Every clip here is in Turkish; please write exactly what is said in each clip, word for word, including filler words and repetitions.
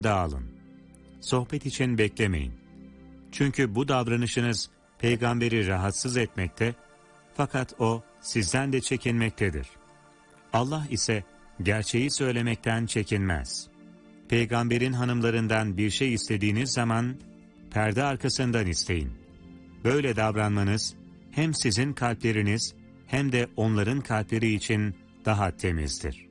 Dağılın. Sohbet için beklemeyin. Çünkü bu davranışınız peygamberi rahatsız etmekte, fakat o sizden de çekinmektedir. Allah ise gerçeği söylemekten çekinmez. Peygamberin hanımlarından bir şey istediğiniz zaman perde arkasından isteyin. Böyle davranmanız hem sizin kalpleriniz hem de onların kalpleri için daha temizdir.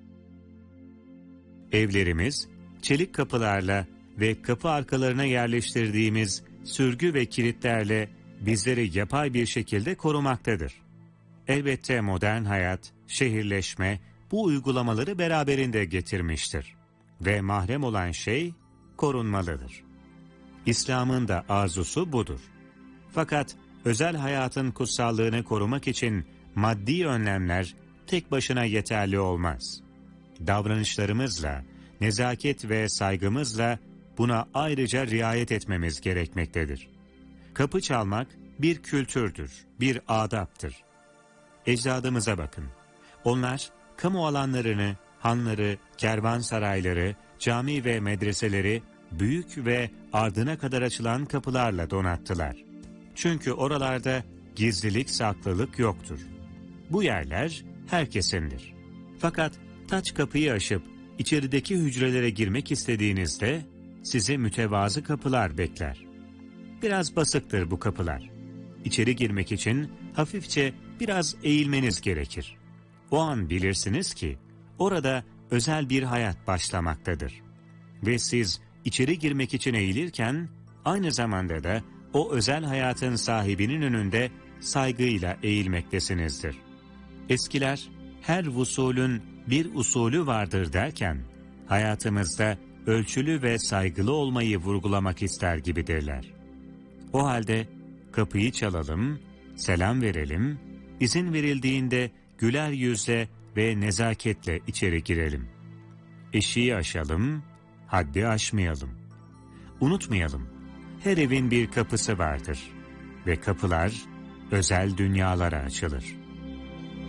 Evlerimiz çelik kapılarla ve kapı arkalarına yerleştirdiğimiz sürgü ve kilitlerle bizleri yapay bir şekilde korumaktadır. Elbette modern hayat, şehirleşme bu uygulamaları beraberinde getirmiştir. Ve mahrem olan şey korunmalıdır. İslam'ın da arzusu budur. Fakat özel hayatın kutsallığını korumak için maddi önlemler tek başına yeterli olmaz. Davranışlarımızla, nezaket ve saygımızla buna ayrıca riayet etmemiz gerekmektedir. Kapı çalmak bir kültürdür, bir adaptır. Ecdadımıza bakın. Onlar kamu alanlarını, hanları, kervansarayları, cami ve medreseleri büyük ve ardına kadar açılan kapılarla donattılar. Çünkü oralarda gizlilik, saklılık yoktur. Bu yerler herkesindir. Fakat taç kapıyı aşıp içerideki hücrelere girmek istediğinizde sizi mütevazı kapılar bekler. Biraz basıktır bu kapılar. İçeri girmek için hafifçe biraz eğilmeniz gerekir. O an bilirsiniz ki orada özel bir hayat başlamaktadır. Ve siz içeri girmek için eğilirken aynı zamanda da o özel hayatın sahibinin önünde saygıyla eğilmektesinizdir. Eskiler her vusulün bir usulü vardır derken hayatımızda ölçülü ve saygılı olmayı vurgulamak ister gibidirler. O halde kapıyı çalalım, selam verelim, izin verildiğinde güler yüzle ve nezaketle içeri girelim. Eşiği aşalım, haddi aşmayalım. Unutmayalım, her evin bir kapısı vardır ve kapılar özel dünyalara açılır.